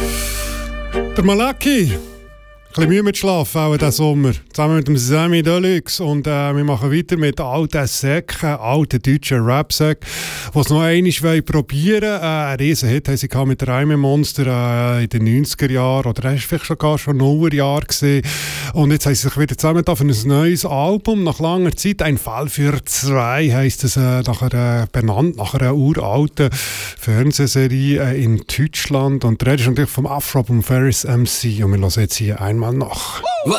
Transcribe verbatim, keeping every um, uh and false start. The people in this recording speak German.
Der Malaki. Ein bisschen Mühe mit Schlafen, auch diesen Sommer. Zusammen mit dem Sammy Deluxe. Und äh, wir machen weiter mit alten Säcken, alten deutschen Rap-Säcken, die es noch einmal probieren wollen. Äh, ein Riesenhit haben sie mit der Reime Monster äh, in den neunziger Jahren. Oder das war vielleicht sogar schon nuller Jahre gewesen. Und jetzt haben sie sich wieder zusammen für ein neues Album. Nach langer Zeit, «Ein Fall für zwei» heisst es, äh, nachher, äh, benannt nach einer uralten Fernsehserie äh, in Deutschland. Und der Rede ist natürlich vom Afro-Album Ferris M C. Und wir hören jetzt hier einmal nach. Was